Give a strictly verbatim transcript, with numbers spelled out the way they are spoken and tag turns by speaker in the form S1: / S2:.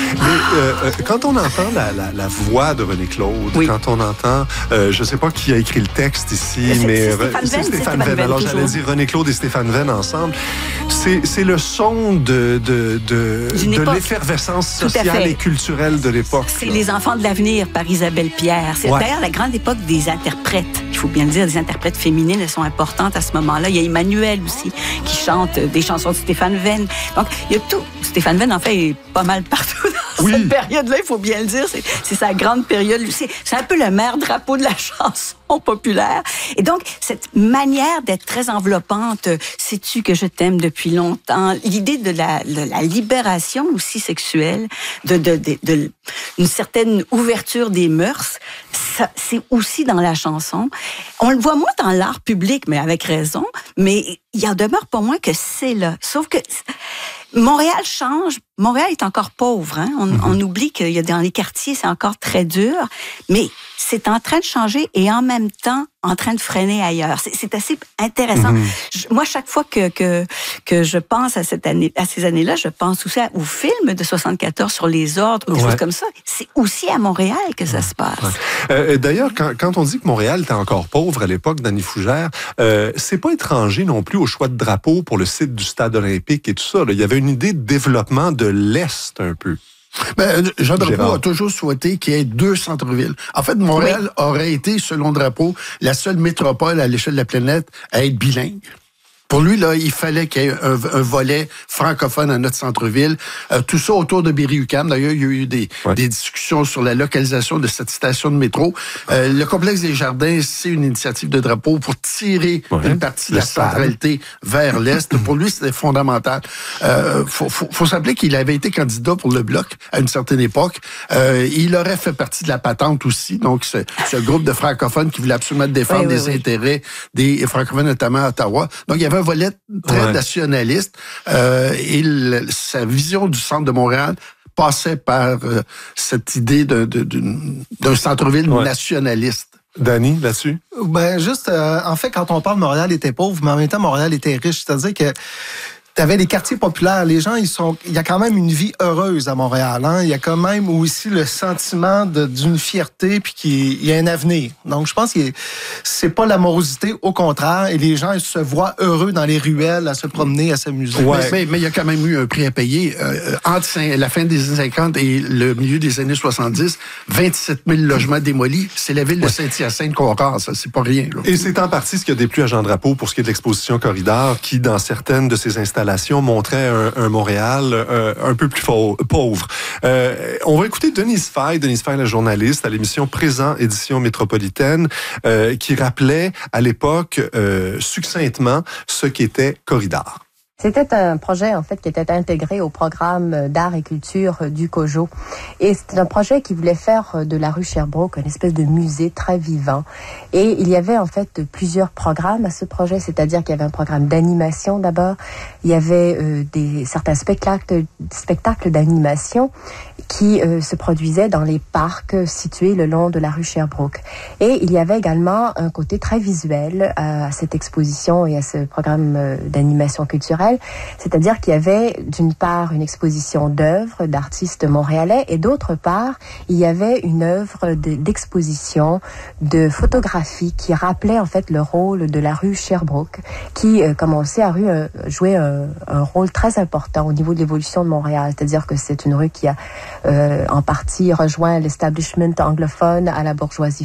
S1: Mais euh, quand on entend la, la, la voix de René Claude,
S2: oui.
S1: quand on entend, euh, je ne sais pas qui a écrit le texte ici,
S2: c'est,
S1: mais
S2: c'est Stéphane Venn.
S1: C'est Stéphane Venn. Alors
S2: toujours.
S1: j'allais dire René Claude et Stéphane Venn ensemble. C'est, c'est le son de, de, de, de l'effervescence sociale et culturelle de l'époque.
S2: C'est là. Les enfants de l'avenir par Isabelle Pierre. C'est ouais. d'ailleurs la grande époque des interprètes. Il faut bien le dire, des interprètes féminines, elles sont importantes à ce moment-là. Il y a Emmanuel aussi qui chante des chansons de Stéphane Venn. Donc, il y a tout. Stéphane Venn, en fait, est pas mal partout dans oui. cette période-là, il faut bien le dire. C'est, c'est sa grande période. C'est, c'est un peu le maire-drapeau de la chanson populaire. Et donc, cette manière d'être très enveloppante, sais-tu que je t'aime depuis longtemps, l'idée de la, de la libération aussi sexuelle, de, de, de, de une certaine ouverture des mœurs, ça, c'est aussi dans la chanson. On le voit moins dans l'art public, mais avec raison, mais il en demeure pas moins que c'est là. Sauf que Montréal change. Montréal est encore pauvre. Hein? On, mm-hmm. on oublie qu'il y a dans les quartiers, c'est encore très dur, mais c'est en train de changer et en même temps en train de freiner ailleurs. C'est, c'est assez intéressant. Mm-hmm. Je, moi, chaque fois que, que, que je pense à, cette année, à ces années-là, je pense aussi à, au film de soixante-quatorze sur les ordres, des ouais. choses comme ça. C'est aussi à Montréal que ça ouais. se passe.
S1: Ouais. Euh, d'ailleurs, quand, quand on dit que Montréal était encore pauvre à l'époque d'Annie Fougère, euh, c'est pas étranger non plus au choix de drapeau pour le site du Stade olympique et tout ça. Là. Il y avait une idée de développement de l'Est un peu.
S3: Ben, Jean Drapeau a toujours souhaité qu'il y ait deux centres-villes. En fait, Montréal oui. aurait été, selon Drapeau, la seule métropole à l'échelle de la planète à être bilingue. Pour lui, là, il fallait qu'il y ait un, un volet francophone à notre centre-ville. Euh, tout ça autour de Berry-UQAM. D'ailleurs, il y a eu des, ouais. des discussions sur la localisation de cette station de métro. Euh, le complexe des Jardins, c'est une initiative de Drapeau pour tirer ouais. une partie de la centralité vers l'Est. Pour lui, c'était fondamental. Euh, faut, faut, faut s'appeler qu'il avait été candidat pour le Bloc à une certaine époque. Euh, il aurait fait partie de la patente aussi. Donc, ce, ce groupe de francophones qui voulait absolument défendre oui, oui, les oui. intérêts des francophones, notamment à Ottawa. Donc, il y avait un volet très ouais. nationaliste euh, et le, sa vision du centre de Montréal passait par euh, cette idée de, de, de, d'un centre-ville ouais. nationaliste.
S1: Dany, là-dessus?
S4: Ben juste, euh, en fait, quand on parle Montréal était pauvre, mais en même temps, Montréal était riche. C'est-à-dire que t'avais des quartiers populaires. Les gens, ils sont, il y a quand même une vie heureuse à Montréal. Hein? Il y a quand même aussi le sentiment de, d'une fierté puis qu'il y a un avenir. Donc, je pense que c'est pas la morosité, au contraire. Et les gens, ils se voient heureux dans les ruelles, à se promener, à s'amuser.
S3: Ouais. Mais, mais, mais il y a quand même eu un prix à payer. Euh, entre la fin des années cinquante et le milieu des années soixante-dix, vingt-sept mille logements démolis. C'est la ville de Saint-Hyacinthe qu'on rase. Ça, c'est pas rien. Là.
S1: Et c'est en partie ce qui a déplu à Jean Drapeau pour ce qui est de l'exposition Corridor, qui, dans certaines de ses installations, montrait un, un Montréal euh, un peu plus faux, pauvre. Euh, on va écouter Denise Faye, Denise Faye, la journaliste, à l'émission Présent, édition métropolitaine, euh, qui rappelait à l'époque euh, succinctement ce qu'était Corridor.
S5: C'était un projet, en fait, qui était intégré au programme d'art et culture du COJO. Et c'était un projet qui voulait faire de la rue Sherbrooke une espèce de musée très vivant. Et il y avait, en fait, plusieurs programmes à ce projet, c'est-à-dire qu'il y avait un programme d'animation d'abord, il y avait euh, des, certains spectacles, spectacles d'animation qui euh, se produisaient dans les parcs situés le long de la rue Sherbrooke. Et il y avait également un côté très visuel à cette exposition et à ce programme euh, d'animation culturelle. C'est-à-dire qu'il y avait d'une part une exposition d'œuvres d'artistes montréalais et d'autre part, il y avait une œuvre de, d'exposition de photographie qui rappelait en fait le rôle de la rue Sherbrooke qui, euh, comme on le sait, a eu, euh, joué un, un rôle très important au niveau de l'évolution de Montréal. C'est-à-dire que c'est une rue qui a euh, en partie rejoint l'establishment anglophone à la bourgeoisie